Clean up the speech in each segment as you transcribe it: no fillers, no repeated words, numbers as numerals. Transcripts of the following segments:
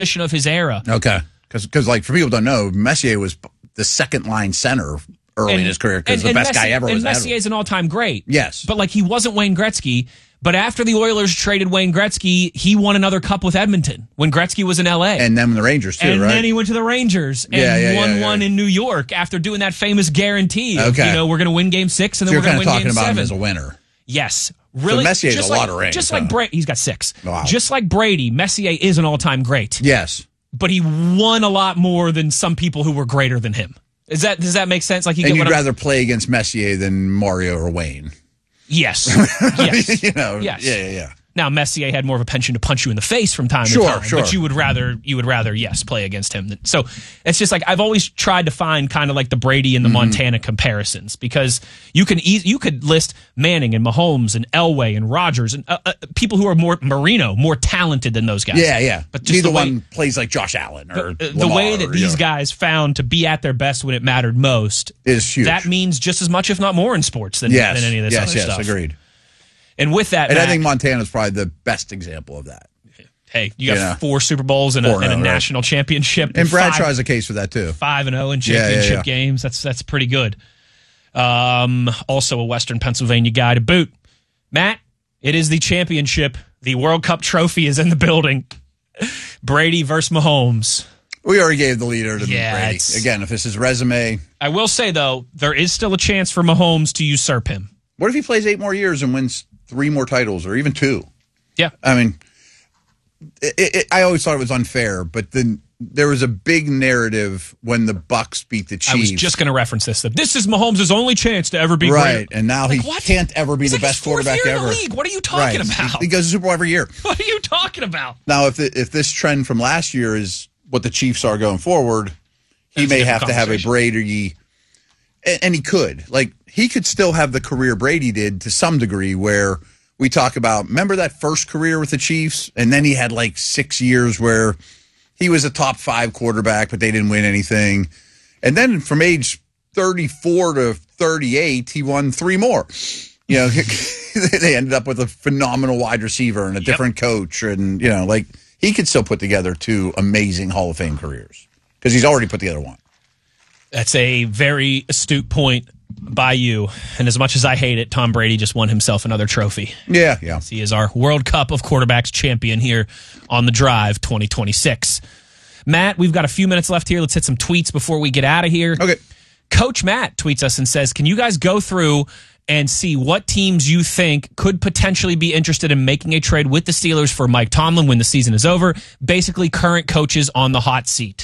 of his era. Okay. Because like, for people who don't know, Messier was the second-line center early in his career because the best guy ever was. And Messier's an all-time great. Yes. But, like, he wasn't Wayne Gretzky. But after the Oilers traded Wayne Gretzky, he won another cup with Edmonton when Gretzky was in L.A. And then the Rangers, too, and right? And then he went to the Rangers and won one in New York after doing that famous guarantee of, we're going to win Game 6 and then we're going to win Game 7. You're kind of talking about him as a winner. Yes. Really? So Messier has a lot of rings. Just like Brady. He's got 6. Wow. Just like Brady, Messier is an all-time great. Yes. But he won a lot more than some people who were greater than him. Does that make sense? Like, you'd rather play against Messier than Mario or Wayne. Yes. Yes. Yes. Yeah. Now, Messier had more of a penchant to punch you in the face from time to time. Sure. But you would rather, yes, play against him. So it's just like I've always tried to find kind of like the Brady and the Montana comparisons because you could list Manning and Mahomes and Elway and Rodgers and people who are more talented than those guys. Yeah. But just neither one plays like Josh Allen or the way that these guys found to be at their best when it mattered most is huge. That means just as much, if not more, in sports than any of this other stuff. Yes, agreed. And with that, and Mac, I think Montana's probably the best example of that. Hey, you got 4 Super Bowls and a national championship. And Bradshaw has a case for that, too. 5-0 in championship games. That's pretty good. Also a Western Pennsylvania guy to boot. Matt, it is the championship. The World Cup trophy is in the building. Brady versus Mahomes. We already gave the leader to Brady. Again, if this is resume. I will say, though, there is still a chance for Mahomes to usurp him. What if he plays 8 more years and wins 3 more titles or even 2? Yeah. I mean, I always thought it was unfair, but then there was a big narrative when the Bucks beat the Chiefs. I was just going to reference this. This is Mahomes' only chance to ever be right, and now he can't ever be the best quarterback ever. In the league. What are you talking about? He goes to Super Bowl every year. What are you talking about? Now, if this trend from last year is what the Chiefs are going forward, he may have to have a Brady, and he could. Like, he could still have the career Brady did to some degree where we talk about, remember that first career with the Chiefs? And then he had like 6 years where he was a top 5 quarterback, but they didn't win anything. And then from age 34 to 38, he won 3 more. They ended up with a phenomenal wide receiver and a different coach. And, like, he could still put together 2 amazing Hall of Fame careers because he's already put together 1. That's a very astute point by you. And as much as I hate it, Tom Brady just won himself another trophy. Yeah. He is our World Cup of Quarterbacks champion here on the Drive 2026. Matt, we've got a few minutes left here. Let's hit some tweets before we get out of here. Okay. Coach Matt tweets us and says, can you guys go through and see what teams you think could potentially be interested in making a trade with the Steelers for Mike Tomlin when the season is over? Basically, current coaches on the hot seat.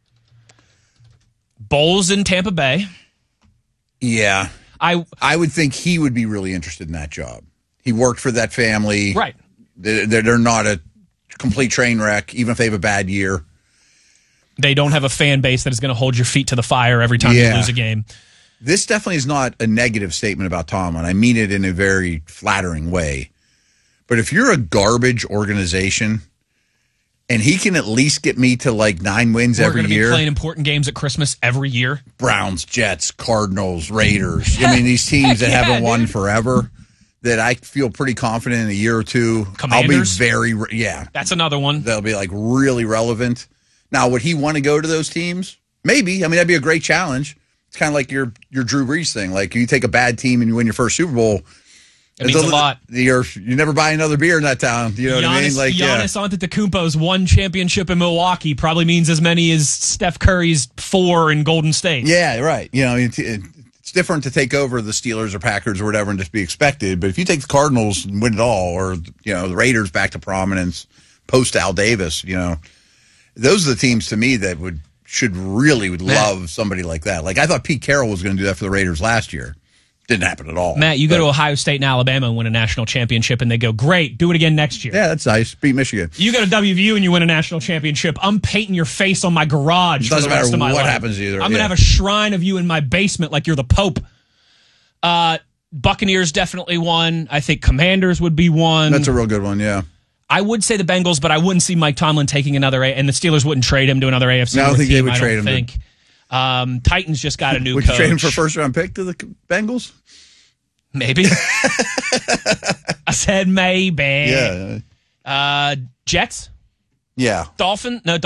Bowles in Tampa Bay. Yeah. I would think he would be really interested in that job. He worked for that family. Right. They're not a complete train wreck, even if they have a bad year. They don't have a fan base that is going to hold your feet to the fire every time you lose a game. This definitely is not a negative statement about Tomlin. I mean it in a very flattering way. But if you're a garbage organization and he can at least get me to like 9 wins every year. We're going to be playing important games at Christmas every year. Browns, Jets, Cardinals, Raiders. I mean, these teams that haven't won forever that I feel pretty confident in a year or 2. Commanders? I'll be very, That's another one. They'll be like really relevant. Now, would he want to go to those teams? Maybe. I mean, that'd be a great challenge. It's kind of like your Drew Brees thing. Like, you take a bad team and you win your first Super Bowl. It means a lot. You never buy another beer in that town. You know what I mean? Like Giannis Antetokounmpo's 1 championship in Milwaukee probably means as many as Steph Curry's 4 in Golden State. Yeah, right. It's different to take over the Steelers or Packers or whatever and just be expected. But if you take the Cardinals and win it all, or the Raiders back to prominence post Al Davis, those are the teams to me that would love somebody like that. Like, I thought Pete Carroll was going to do that for the Raiders last year. Didn't happen at all. Matt, you go to Ohio State and Alabama and win a national championship, and they go, great, do it again next year. Yeah, that's nice. Beat Michigan. You go to WVU and you win a national championship. I'm painting your face on my garage for the rest of my life. Doesn't matter what happens either. I'm going to have a shrine of you in my basement like you're the Pope. Buccaneers definitely won. I think Commanders would be one. That's a real good one, yeah. I would say the Bengals, but I wouldn't see Mike Tomlin taking another, and the Steelers wouldn't trade him to another AFC No, I don't think team, they would trade him. Titans just got a new coach. Would you trade him for a first-round pick to the Bengals? Maybe. I said maybe. Yeah. Jets? Yeah. Dolphins